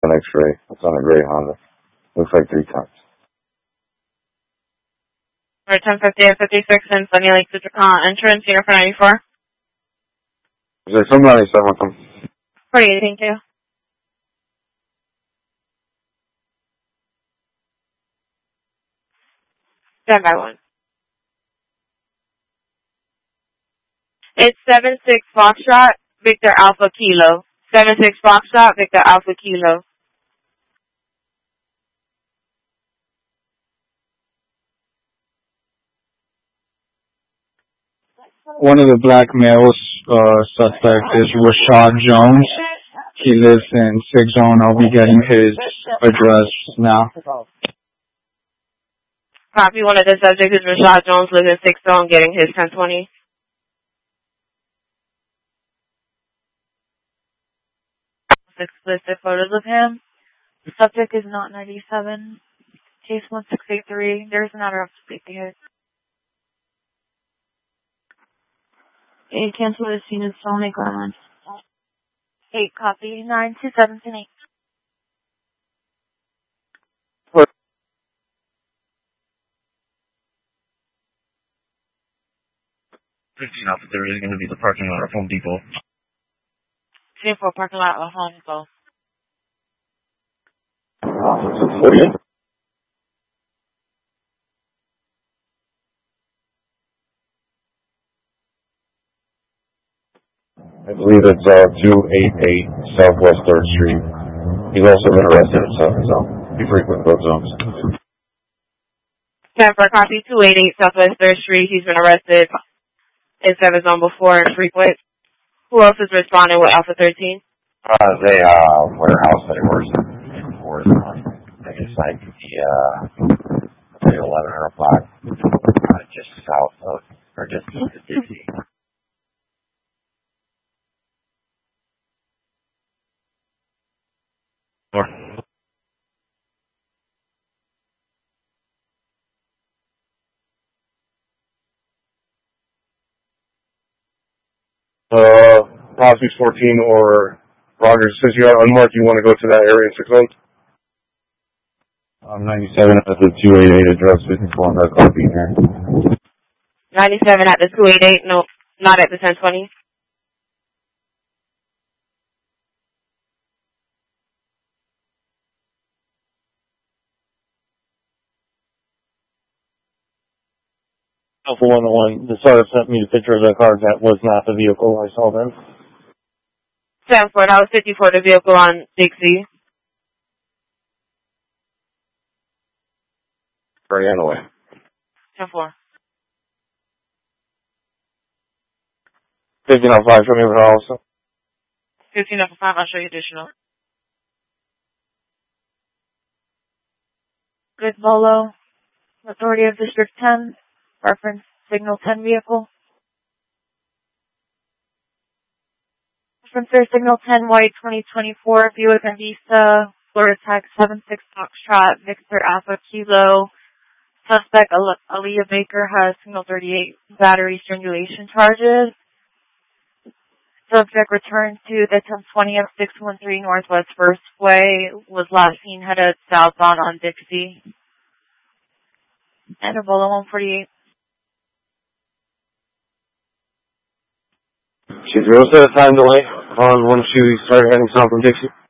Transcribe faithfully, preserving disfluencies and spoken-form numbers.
an X-ray. It's on a gray Honda. Looks like three times. Alright, ten fifty and fifty-six in Sunny Lake uh, entrance, Uniform ninety-four. Is there some ninety-seven with them? forty-eight, thank you. Stand by one. It's seven six Foxtrot, Victor Alpha Kilo. seven six Foxtrot, Victor Alpha Kilo. One of the black males uh, suspect is Rashad Jones. He lives in Six Zone. I'll be getting his address now. Copy. One of the subjects is Rashad Jones, lives in Six Zone, getting his ten twenty. Explicit photos of him. The subject is not ninety-seven. Case one six eight three. There's another up to speak to his. Eight, cancel the scene in Stone Lake Island. Eight, copy. Nine, two, seven, ten, eight. fifteen off, there is going to be the parking lot of Home Depot. Ten four, parking lot of Home Depot. I believe it's uh, two eighty-eight Southwest third Street. He's also been arrested at Southern Zone. He frequents both zones. ten four, copy. two eighty-eight Southwest third Street. He's been arrested in Seven Zone before and frequent. Who else is responding with Alpha thirteen? Uh, they, uh, warehouse that he works in before his time. I think it's like the, uh, eleven hundred block, uh, just south of, or just east of Dixie. Uh, Rosby's fourteen or Rogers, since you are unmarked, you want to go to that area in Six Zone? I'm ninety-seven at the two eighty-eight address, fifty-four hundred copy here. ninety-seven at the two eighty-eight, no, not at the ten twenty. Alpha one oh one, the sergeant sent me the picture of the car. That was not the vehicle I saw then. ten four, that was fifty-four, the vehicle on Dixie. Right on the way. ten four. fifteen oh five, show me what also. fifteen oh five, I'll show you additional. Good Bolo, authority of District ten, reference signal ten vehicle. Reference signal ten white twenty twenty-four, Buick and Vista, Florida Tech seven six Foxtrot, Victor Alpha Kilo. Suspect Aaliyah Baker has signal thirty-eight battery strangulation charges. Subject returned to the ten twenty of six one three Northwest First Way, was last seen headed southbound on Dixie. And Ebola one forty-eight. She's real set a time delay on when she started heading south from Dixie.